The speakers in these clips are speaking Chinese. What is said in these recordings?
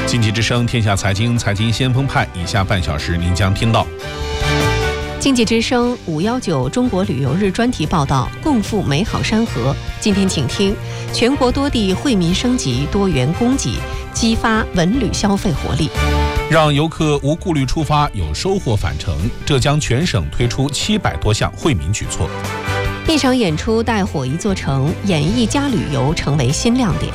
经济之声天下财经，财经先锋派，以下半小时您将听到。 经济之声519中国旅游日专题报道，共赴美好山河。今天请听：全国多地惠民升级，多元供给，激发文旅消费活力。 让游客无顾虑出发，有收获返程。浙江全省推出700多项惠民举措。 一场演出带火一座城，演艺加旅游成为新亮点。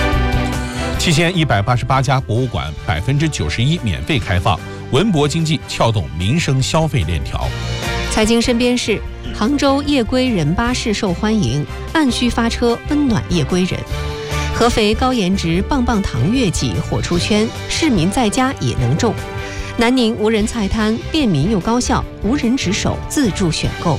7188家博物馆91%免费开放，文博经济撬动民生消费链条。 财经身边事：杭州夜归人巴士受欢迎，按需发车温暖夜归人。合肥高颜值棒棒糖月季火出圈，市民在家也能种。南宁无人菜摊便民又高效，无人值守自助选购。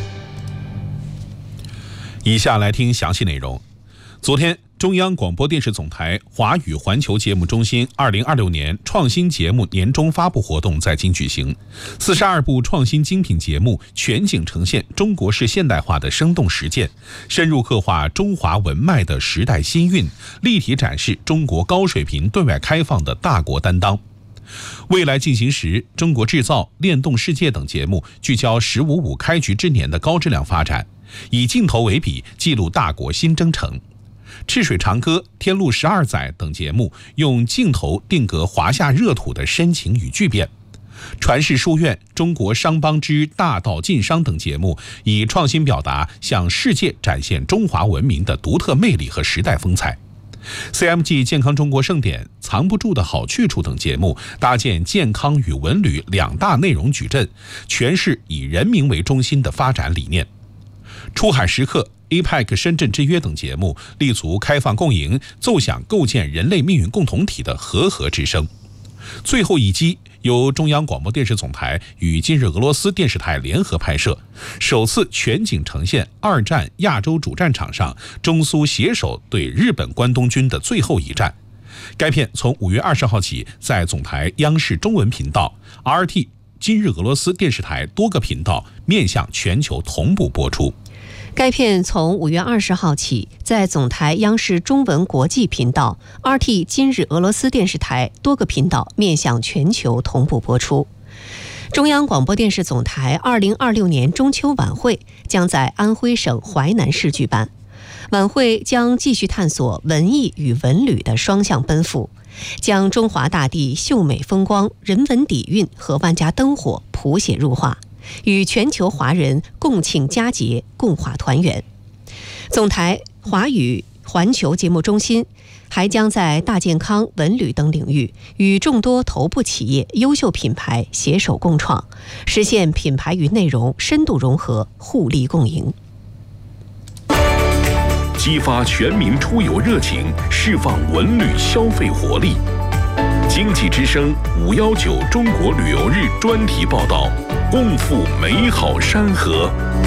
以下来听详细内容。昨天，中央广播电视总台华语环球节目中心2026年创新节目年终发布活动在京举行。42部创新精品节目全景呈现中国式现代化的生动实践，深入刻画中华文脉的时代新韵，立体展示中国高水平对外开放的大国担当。未来进行时、中国制造、链动世界等节目聚焦“15+5”开局之年的高质量发展，以镜头为笔，记录大国新征程。赤水长歌、天路12载等节目用镜头定格华夏热土的深情与巨变。传世书院、中国商帮之大道晋商等节目以创新表达向世界展现中华文明的独特魅力和时代风采。CMG 健康中国盛典、藏不住的好去处等节目搭建健康与文旅两大内容矩阵，诠释以人民为中心的发展理念。出海时刻、APEC 深圳之约等节目立足开放共赢，奏响构建人类命运共同体的和合之声。最后一击由中央广播电视总台与今日俄罗斯电视台联合拍摄，首次全景呈现2战亚洲主战场上中苏携手对日本关东军的最后一战。该片从5月20号起在总台央视中文频道、RT、今日俄罗斯电视台多个频道面向全球同步播出。 该片从5月20号起在总台央视中文国际频道、RT 今日俄罗斯电视台多个频道面向全球同步播出。中央广播电视总台2026年中秋晚会将在安徽省淮南市举办。晚会将继续探索文艺与文旅的双向奔赴，将中华大地秀美风光、人文底蕴和万家灯火谱写入画，与全球华人共庆佳节，共话团圆。总台华语环球节目中心还将在大健康、文旅等领域与众多头部企业、优秀品牌携手共创，实现品牌与内容深度融合，互利共赢。 激发全民出游热情，释放文旅消费活力。经济之声519中国旅游日专题报道，共赴美好山河。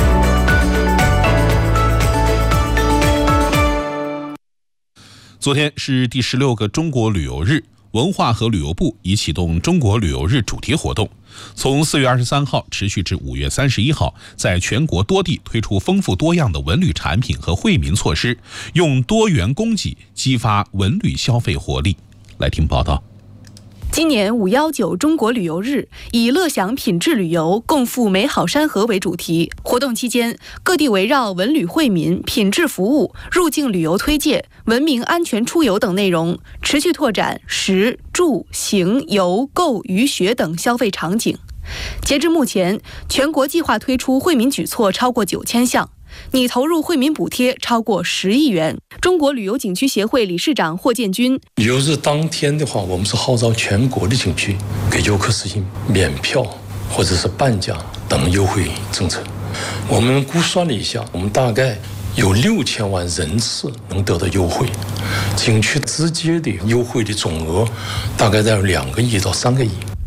昨天是第16个中国旅游日，文化和旅游部已启动中国旅游日主题活动，从4月23号持续至5月31号，在全国多地推出丰富多样的文旅产品和惠民措施，用多元供给激发文旅消费活力。来听报道。 今年519中国旅游日以乐享品质旅游，共赴美好山河为主题。活动期间，各地围绕文旅惠民、品质服务、入境旅游推介、文明安全出游等内容，持续拓展食、住、行、游、购、娱、学等消费场景。截至目前，全国计划推出惠民举措超过9000项，拟投入惠民补贴超过10亿元。中国旅游景区协会理事长霍建军： 旅游日当天的话，我们是号召全国的景区给游客实行免票或者是半价等优惠政策。我们估算了一下，我们大概有6000万人次能得到优惠，景区直接的优惠的总额大概在2个亿到3个亿。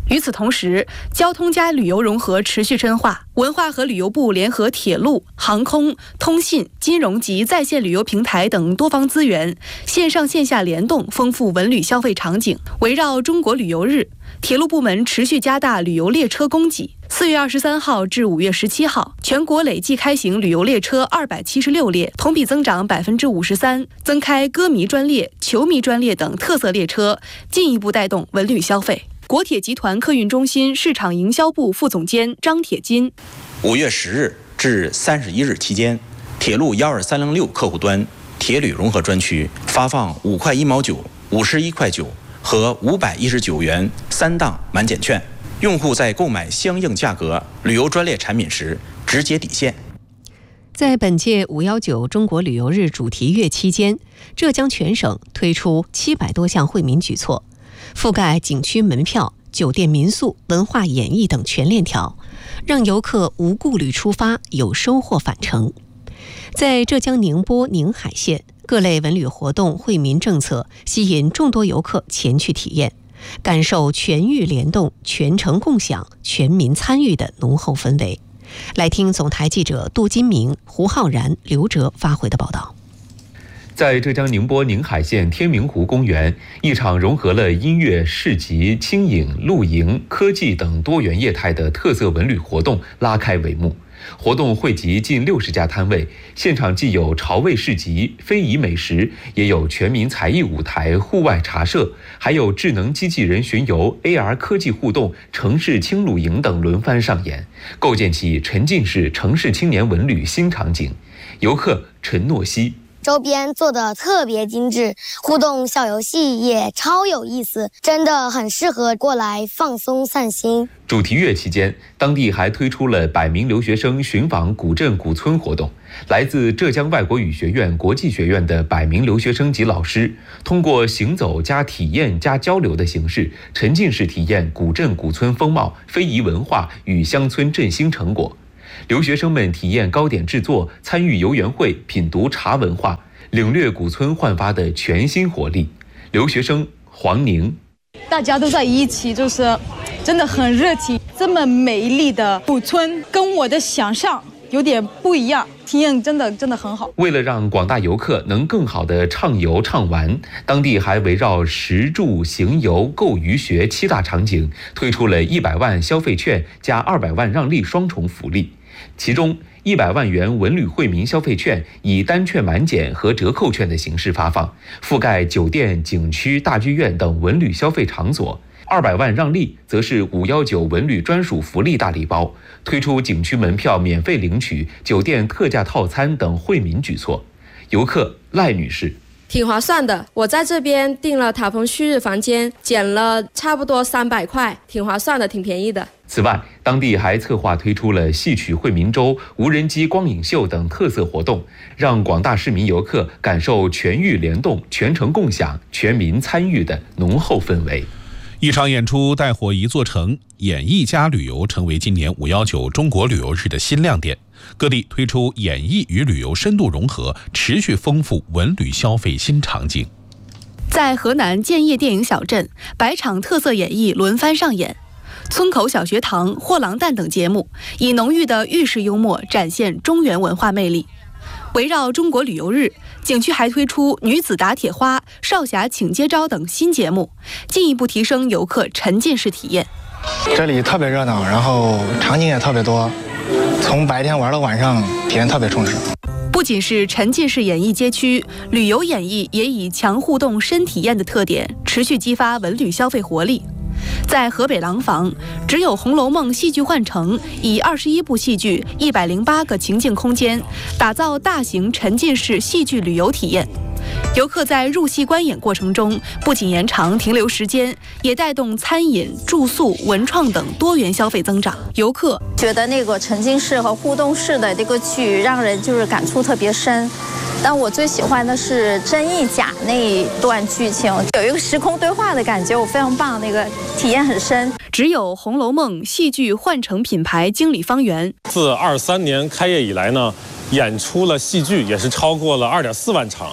与此同时，交通加旅游融合持续深化，文化和旅游部联合铁路、航空、通信、金融及在线旅游平台等多方资源，线上线下联动，丰富文旅消费场景。围绕中国旅游日，铁路部门持续加大旅游列车供给。4月23号至5月17号，全国累计开行旅游列车276列，同比增长53%，增开歌迷专列、球迷专列等特色列车，进一步带动文旅消费。国铁集团客运中心市场营销部副总监张铁金 ：5月10日至31日期间，铁路12306客户端铁旅融合专区发放5块1毛9、51块9和519元3档满减券，用户在购买相应价格旅游专列产品时直接抵现。 在本届519中国旅游日主题月期间，浙江全省推出700多项惠民举措，覆盖景区门票、酒店民宿、文化演艺等全链条，让游客无顾虑出发，有收获返程。在浙江宁波宁海县，各类文旅活动惠民政策吸引众多游客前去体验，感受全域联动、全程共享、全民参与的浓厚氛围。来听总台记者杜金明、胡浩然、刘哲发回的报道。 在浙江宁波宁海县天明湖公园，一场融合了音乐、市集、轻影、露营、科技等多元业态的特色文旅活动拉开帷幕。活动汇集近60家摊位，现场既有潮味市集、非遗美食，也有全民才艺舞台、户外茶社，还有智能机器人巡游、AR 科技互动、城市轻露营等轮番上演，构建起沉浸式城市青年文旅新场景。游客陈诺西： 周边做的特别精致，互动小游戏也超有意思，真的很适合过来放松散心。 主题月期间，当地还推出了100名留学生寻访古镇古村活动。来自浙江外国语学院国际学院的100名留学生及老师，通过行走加体验加交流的形式，沉浸式体验古镇古村风貌、非遗文化与乡村振兴成果。留学生们体验糕点制作，参与游园会，品读茶文化，领略古村焕发的全新活力。留学生黄宁： 大家都在一起，就是真的很热情。这么美丽的古村，跟我的想象有点不一样，体验真的很好。 为了让广大游客能更好地畅游畅玩，当地还围绕食住行游购娱学7大场景，推出了100万消费券加200万让利双重福利。其中100万元文旅惠民消费券以单券满减和折扣券的形式发放，覆盖酒店、景区、大剧院等文旅消费场所。200万让利则是519文旅专属福利大礼包，推出景区门票免费领取、酒店特价套餐等惠民举措。游客赖女士： 挺划算的，我在这边订了塔峰旭日房间，减了差不多300块，挺划算的，挺便宜的。 此外，当地还策划推出了戏曲惠民周、无人机光影秀等特色活动，让广大市民游客感受全域联动、全程共享、全民参与的浓厚氛围。 一场演出带火一座城，演艺加旅游成为今年519中国旅游日的新亮点。各地推出演艺与旅游深度融合，持续丰富文旅消费新场景。 在河南建业电影小镇，100场特色演艺轮番上演。村口小学堂、货郎蛋等节目以浓郁的豫式幽默展现中原文化魅力。围绕中国旅游日，景区还推出女子打铁花、少侠请接招等新节目，进一步提升游客沉浸式体验。 这里特别热闹，然后场景也特别多，从白天玩到晚上，体验特别充实。 不仅是沉浸式演艺街区，旅游演艺也以强互动深体验的特点，持续激发文旅消费活力。在河北廊坊，只有《红楼梦》戏剧幻城以21部戏剧、108个情境空间，打造大型沉浸式戏剧旅游体验。游客在入戏观演过程中，不仅延长停留时间，也带动餐饮、住宿、文创等多元消费增长。游客觉得那个沉浸式和互动式的这个剧，让人就是感触特别深。但我最喜欢的是真亦假那一段剧情，有一个时空对话的感觉，我非常棒，那个体验很深。 只有《红楼梦》戏剧幻城品牌经理方圆， 自23年开业以来呢，演出了戏剧也是超过了2.4万场，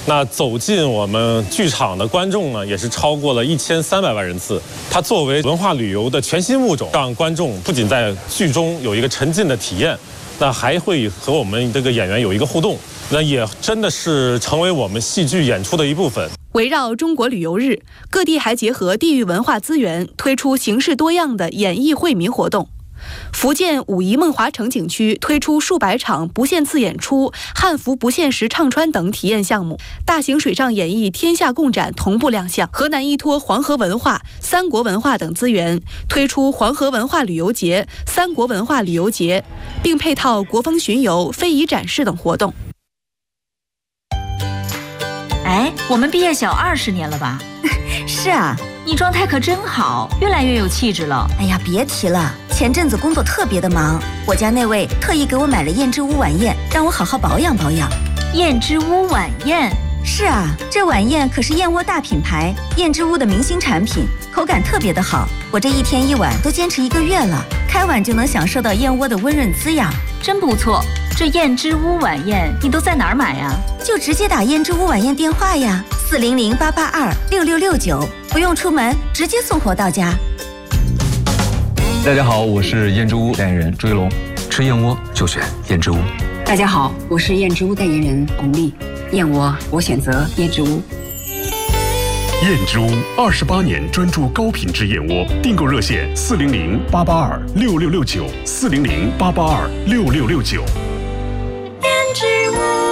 那走进我们剧场的观众呢，也是超过了1300万人次。它作为文化旅游的全新物种，让观众不仅在剧中有一个沉浸的体验，那还会和我们这个演员有一个互动，那也真的是成为我们戏剧演出的一部分。 围绕中国旅游日，各地还结合地域文化资源，推出形式多样的演艺惠民活动。福建武夷梦华城景区推出数百场不限次演出、汉服不限时唱穿等体验项目，大型水上演艺天下共展同步亮相。河南依托黄河文化、三国文化等资源，推出黄河文化旅游节、三国文化旅游节，并配套国风巡游、非遗展示等活动。 哎，我们毕业小20年了吧？ 是啊， 你状态可真好，越来越有气质了。 哎呀，别提了，前阵子工作特别的忙，我家那位特意给我买了燕之屋晚宴，让我好好保养保养。 燕之屋晚宴？ 是啊，这晚宴可是燕窝大品牌燕之屋的明星产品，口感特别的好。我这1天1碗都坚持1个月了，开碗就能享受到燕窝的温润滋养， 真不错。这燕之屋晚宴你都在哪儿买呀？ 就直接打燕之屋晚宴电话呀，400-882-6669，不用出门，直接送货到家。 大家好，我是燕之屋代言人追龙，吃燕窝就选燕之屋。 大家好，我是燕之屋代言人巩俐，燕窝我选择燕之屋。 燕之屋28年专注高品质燕窝，订购热线400-882-6669，400-882-6669。 燕之屋。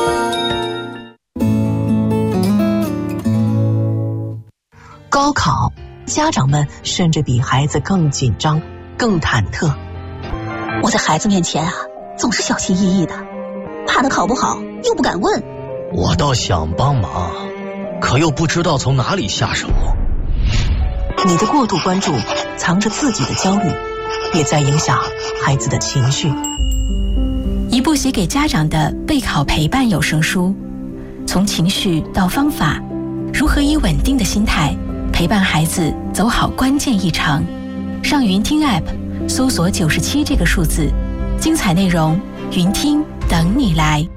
高考，家长们甚至比孩子更紧张、更忐忑。 我在孩子面前啊，总是小心翼翼的，怕他考不好，又不敢问。 我倒想帮忙，可又不知道从哪里下手。 你的过度关注藏着自己的焦虑，也在影响孩子的情绪。 一部写给家长的备考陪伴有声书，从情绪到方法，如何以稳定的心态陪伴孩子走好关键一程。上云听 App 搜索97这个数字，精彩内容云听等你来。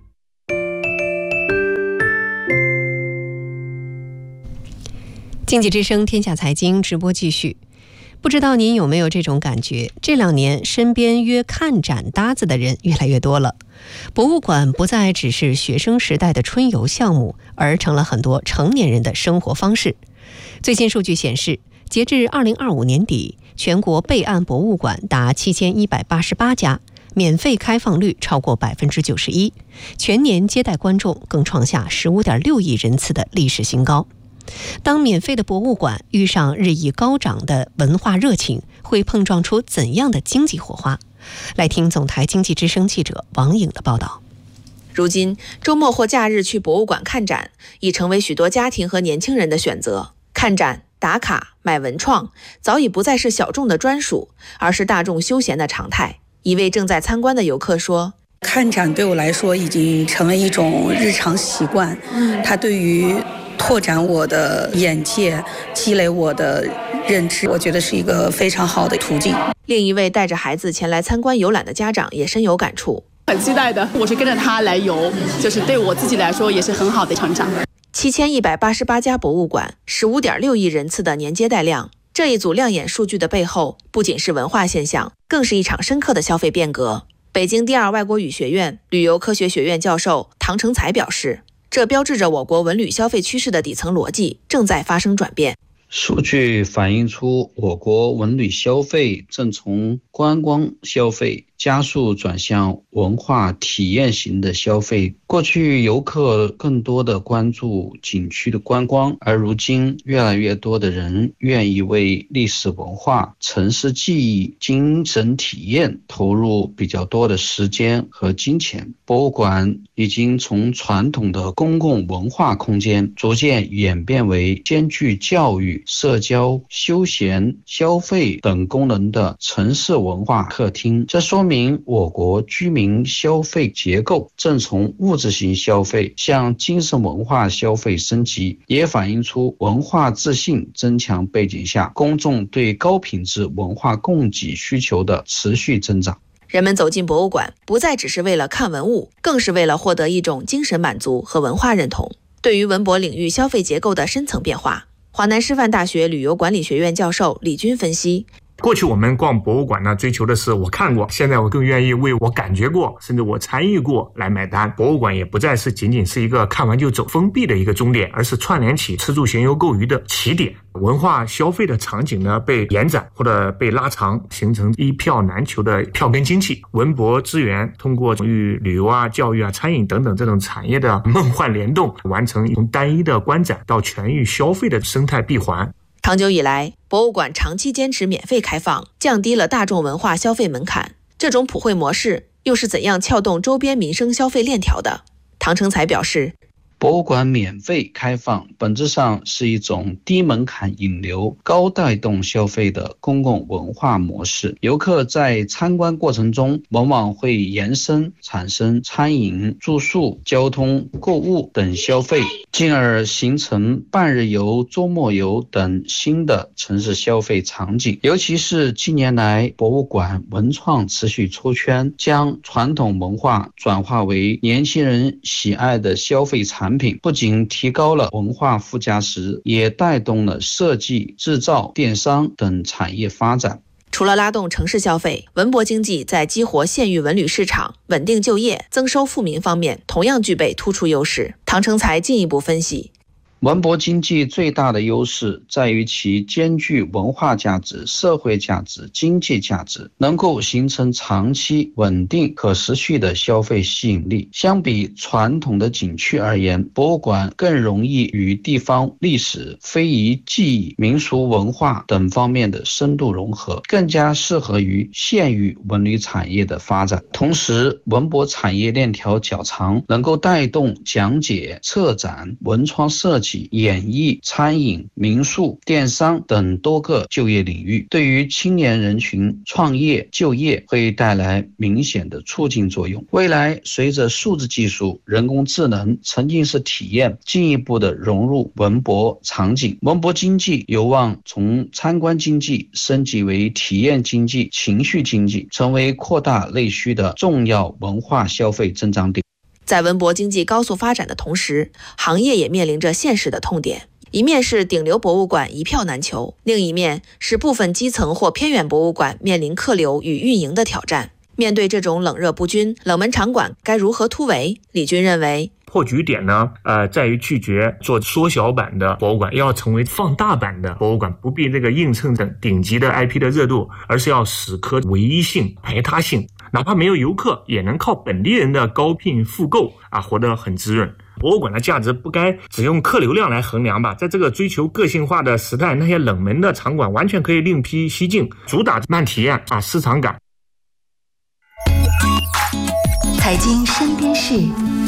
经济之声天下财经直播继续。不知道您有没有这种感觉，这2年身边约看展搭子的人越来越多了。博物馆不再只是学生时代的春游项目，而成了很多成年人的生活方式。最新数据显示，截至2025年底，全国备案博物馆达7188家，免费开放率超过91%，全年接待观众更创下15.6亿人次的历史新高。当免费的博物馆遇上日益高涨的文化热情，会碰撞出怎样的经济火花？来听总台经济之声记者王颖的报道。 如今，周末或假日去博物馆看展已成为许多家庭和年轻人的选择。看展、打卡、买文创早已不再是小众的专属，而是大众休闲的常态。一位正在参观的游客说： 看展对我来说已经成为一种日常习惯，它对于拓展我的眼界、积累我的认知，我觉得是一个非常好的途径。 另一位带着孩子前来参观游览的家长也深有感触， 很期待的，我是跟着他来游，就是对我自己来说也是很好的成长。 7188家博物馆，15.6亿人次的年接待量，这一组亮眼数据的背后，不仅是文化现象，更是一场深刻的消费变革。北京第2外国语学院旅游科学学院教授唐成才表示，这标志着我国文旅消费趋势的底层逻辑正在发生转变。 数据反映出我国文旅消费正从观光消费加速转向文化体验型的消费。过去游客更多的关注景区的观光，而如今越来越多的人愿意为历史文化、城市记忆、精神体验投入比较多的时间和金钱。博物馆已经从传统的公共文化空间逐渐演变为兼具教育、社交、休闲、消费等功能的城市文化客厅。这说明我国居民消费结构正从物质型消费向精神文化消费升级，也反映出文化自信增强背景下公众对高品质文化供给需求的持续增长。 人们走进博物馆，不再只是为了看文物，更是为了获得一种精神满足和文化认同。 对于文博领域消费结构的深层变化，华南师范大学旅游管理学院教授李军分析。 过去我们逛博物馆呢，追求的是我看过，现在我更愿意为我感觉过，甚至我参与过来买单。博物馆也不再是仅仅是一个看完就走封闭的一个终点，而是串联起吃住行游购娱的起点。文化消费的场景呢被延展或者被拉长，形成一票难求的票根经济。文博资源通过与旅游啊、教育啊、餐饮等等这种产业的梦幻联动，完成从单一的观展到全域消费的生态闭环。 长久以来，博物馆长期坚持免费开放，降低了大众文化消费门槛。这种普惠模式又是怎样撬动周边民生消费链条的？唐成才表示， 博物馆免费开放本质上是一种低门槛引流、高带动消费的公共文化模式。游客在参观过程中往往会延伸产生餐饮、住宿、交通、购物等消费，进而形成半日游、周末游等新的城市消费场景。尤其是近年来，博物馆文创持续出圈，将传统文化转化为年轻人喜爱的消费产品，不仅提高了文化附加值，也带动了设计、制造、电商等产业发展。 除了拉动城市消费，文博经济在激活县域文旅市场、稳定就业、增收富民方面同样具备突出优势。唐成才进一步分析， 文博经济最大的优势在于其兼具文化价值、社会价值、经济价值，能够形成长期稳定可持续的消费吸引力。相比传统的景区而言，博物馆更容易与地方历史、非遗技艺、民俗文化等方面的深度融合，更加适合于县域文旅产业的发展。同时，文博产业链条较长，能够带动讲解、策展、文创设计、演艺、餐饮、民宿、电商等多个就业领域，对于青年人群创业就业会带来明显的促进作用。未来随着数字技术、人工智能、沉浸式体验进一步的融入文博场景，文博经济有望从参观经济升级为体验经济、情绪经济，成为扩大内需的重要文化消费增长点。 在文博经济高速发展的同时，行业也面临着现实的痛点。一面是顶流博物馆一票难求，另一面是部分基层或偏远博物馆面临客流与运营的挑战。面对这种冷热不均，冷门场馆该如何突围？李军认为， 破局点呢，在于拒绝做缩小版的博物馆，要成为放大版的博物馆，不必这个映衬等顶级的 IP 的热度，而是要死磕唯一性、排他性，哪怕没有游客，也能靠本地人的高聘复购活得很滋润。博物馆的价值不该只用客流量来衡量吧，在这个追求个性化的时代，那些冷门的场馆完全可以另辟蹊径，主打慢体验市场感。 财经身边事，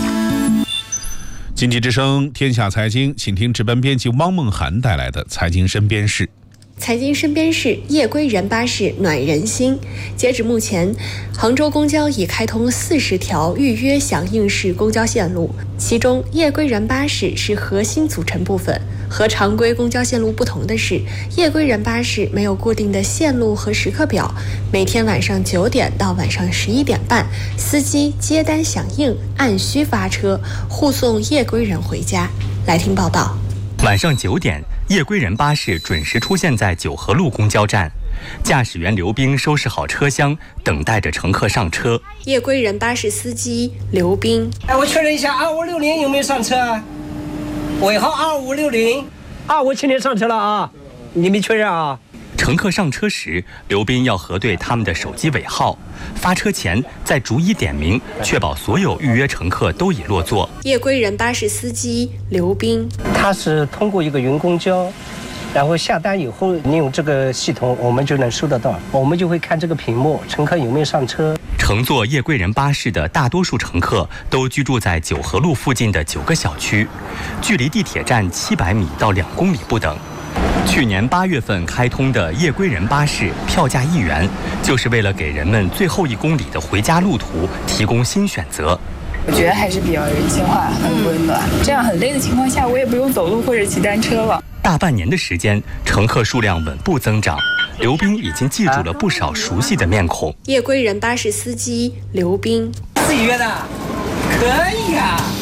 经济之声天下财经，请听值班编辑汪梦涵带来的财经身边事。 财经身边事，夜归人巴士暖人心。截止目前，杭州公交已开通40条预约响应式公交线路，其中夜归人巴士是核心组成部分。和常规公交线路不同的是，夜归人巴士没有固定的线路和时刻表，每天晚上9点到晚上11点半，司机接单响应，按需发车，护送夜归人回家。来听报道。 晚上9点，夜归人巴士准时出现在九河路公交站，驾驶员刘冰收拾好车厢，等待着乘客上车。 夜归人巴士司机刘冰， 我确认一下2560有没有上车啊？尾号2560，我今天上车了啊，你没确认啊？ 乘客上车时，刘斌要核对他们的手机尾号，发车前再逐一点名，确保所有预约乘客都已落座。 夜归人巴士司机刘斌， 他是通过一个云公交，然后下单以后，你用这个系统，我们就能收得到，我们就会看这个屏幕，乘客有没有上车。 乘坐夜归人巴士的大多数乘客都居住在九河路附近的9个小区，距离地铁站700米到2公里不等。去年8月份开通的夜归人巴士票价1元，就是为了给人们最后1公里的回家路途提供新选择。 我觉得还是比较人性化，很温暖。这样很累的情况下，我也不用走路或者骑单车了。 大半年的时间，乘客数量稳步增长。刘斌已经记住了不少熟悉的面孔。 夜归人巴士司机刘斌， 自己约的，可以啊。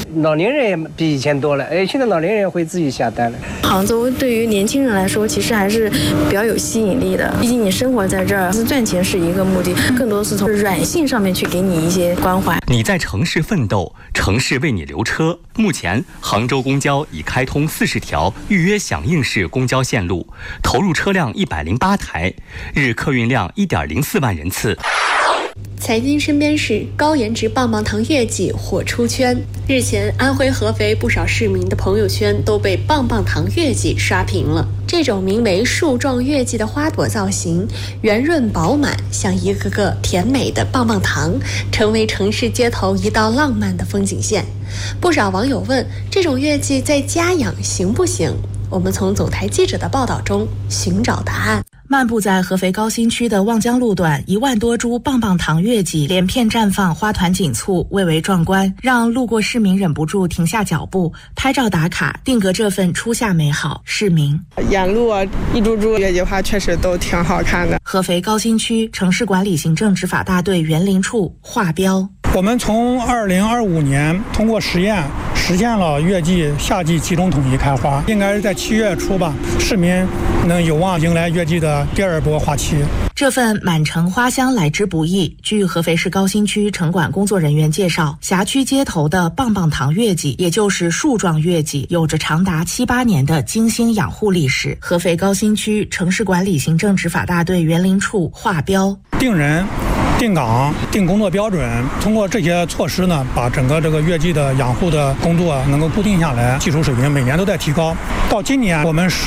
老年人也比以前多了，现在老年人也会自己下单了。 杭州对于年轻人来说，其实还是比较有吸引力的。毕竟你生活在这儿，是赚钱是一个目的，更多是从软性上面去给你一些关怀。 你在城市奋斗，城市为你留车。目前，杭州公交已开通40条预约响应式公交线路，投入车辆108台，日客运量1.04万人次。 财经身边事，高颜值棒棒糖月季火出圈。日前，安徽合肥不少市民的朋友圈都被棒棒糖月季刷屏了。这种名为树状月季的花朵造型，圆润饱满，像一个个甜美的棒棒糖，成为城市街头一道浪漫的风景线。不少网友问，这种月季在家养行不行？我们从总台记者的报道中寻找答案。 漫步在合肥高新区的望江路段，1万多株棒棒糖月季连片绽放，花团锦簇，蔚为壮观，让路过市民忍不住停下脚步拍照打卡，定格这份初夏美好。市民沿路一株株月季花确实都挺好看的。 合肥高新区城市管理行政执法大队园林处划标。 我们从2025年通过实验实现了月季夏季集中统一开花，应该是在7月初吧，市民能有望迎来月季的第2波花期。 这份满城花香来之不易。据合肥市高新区城管工作人员介绍，辖区街头的棒棒糖月季，也就是树状月季，有着长达7、8年的精心养护历史。合肥高新区城市管理行政执法大队园林处划标， 定人、定岗、定工作标准，通过这些措施呢，把整个这个月季的养护的工作能够固定下来，技术水平每年都在提高。到今年，我们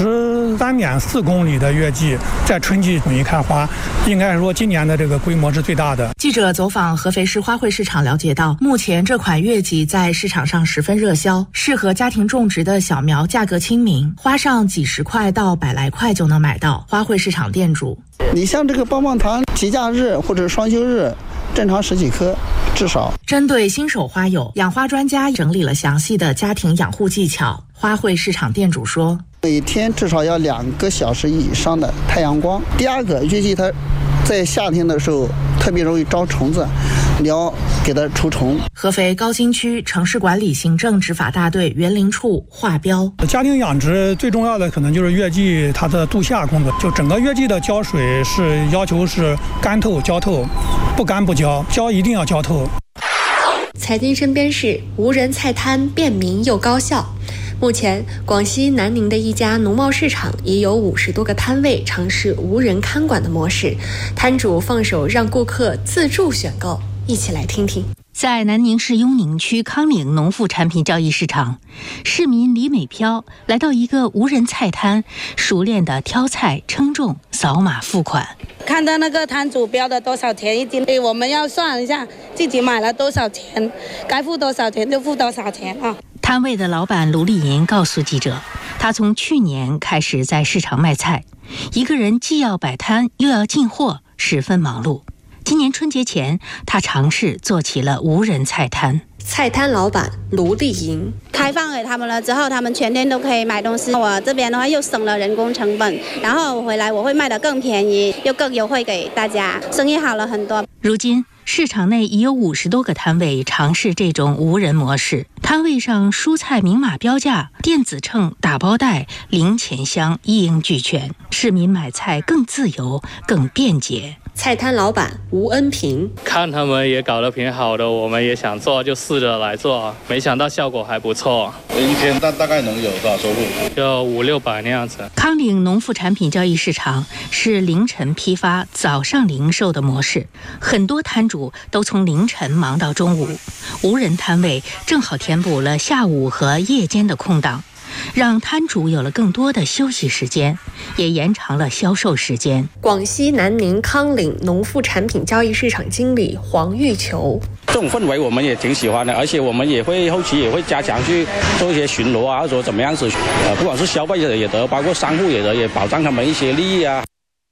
13.4公里的月季在春季统一开花，应该说今年的这个规模是最大的。 记者走访合肥市花卉市场了解到，目前这款月季在市场上十分热销，适合家庭种植的小苗价格亲民，花上几十块到100来块就能买到。花卉市场店主， 你像这个棒棒糖节假日或者双休日，正常10几颗至少。 针对新手花友，养花专家整理了详细的家庭养护技巧。花卉市场店主说， 每天至少要2个小时以上的太阳光。第二个，月季它在夏天的时候特别容易招虫子，你要给它除虫。 合肥高新区城市管理行政执法大队园林处划标。 家庭养殖最重要的可能就是月季它的度夏工作，就整个月季的浇水是要求是干透浇透，不干不浇，浇一定要浇透。 财经身边事，无人菜摊便民又高效。目前，广西南宁的一家农贸市场已有50多个摊位尝试无人看管的模式，摊主放手让顾客自助选购。一起来听听。 在南宁市雍宁区康岭农副产品交易市场，市民李美飘来到一个无人菜摊，熟练地挑菜、称重、扫码付款。 看到那个摊主标的多少钱一斤，我们要算一下自己买了多少钱，该付多少钱就付多少钱啊。 摊位的老板卢丽银告诉记者，他从去年开始在市场卖菜，一个人既要摆摊又要进货，十分忙碌。今年春节前，他尝试做起了无人菜摊。 菜摊老板卢丽银， 开放给他们了之后，他们全天都可以买东西。我这边的话又省了人工成本，然后我回来我会卖得更便宜，又更优惠给大家，生意好了很多。 如今市场内已有50多个摊位尝试这种无人模式，摊位上蔬菜明码标价，电子秤、打包袋、零钱箱一应俱全，市民买菜更自由、更便捷。 菜摊老板吴恩平， 看他们也搞得挺好的，我们也想做，就试着来做，没想到效果还不错。 一天大概能有多少收入？ 就500-600那样子。 康岭农副产品交易市场是凌晨批发、早上零售的模式，很多摊主都从凌晨忙到中午，无人摊位正好填补了下午和夜间的空档，让摊主有了更多的休息时间，也延长了销售时间。 广西南宁康岭农副产品交易市场经理黄玉球， 这种氛围我们也挺喜欢的，而且我们也会后期也会加强去做一些巡逻啊，或者怎么样子，不管是消费者也得，包括商户也得，也保障他们一些利益啊。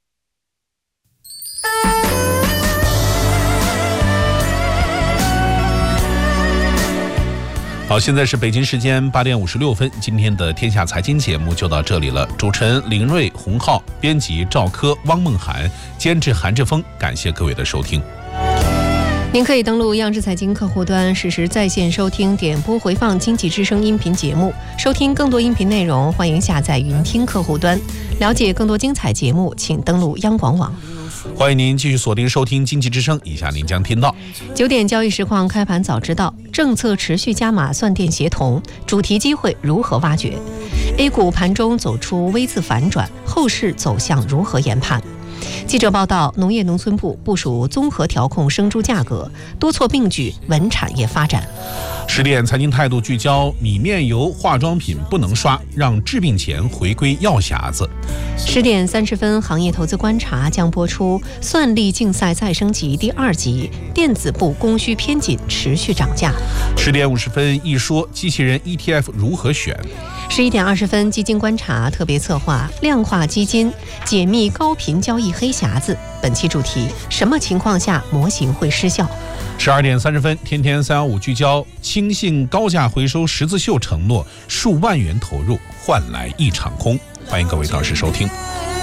好，现在是北京时间8点56分，今天的天下财经节目就到这里了。主持人林瑞、洪浩，编辑赵科、汪梦涵，监制韩志峰，感谢各位的收听。 您可以登录央视财经客户端实时在线收听、点播回放经济之声音频节目，收听更多音频内容，欢迎下载云听客户端。了解更多精彩节目，请登录央广网。 欢迎您继续锁定收听经济之声，以下您将听到 9点交易实况开盘早知道，政策持续加码算电协同，主题机会如何挖掘？ A 股盘中走出 V 字反转，后市走向如何研判？记者报道，农业农村部部署综合调控生猪价格，多措并举稳产业发展。 10点财经态度聚焦：米面油化妆品不能刷，让治病钱回归药匣子。 10点30分，行业投资观察将播出。算力竞赛再升级第2集，电子部供需偏紧持续涨价。 10点50分，一说机器人 ETF 如何选。 11点20分，基金观察特别策划量化基金，解密高频交易黑匣子。本期主题：什么情况下模型会失效 ？12点30分，天天315聚焦：轻信高价回收十字绣承诺数万元投入换来一场空。欢迎各位到时收听。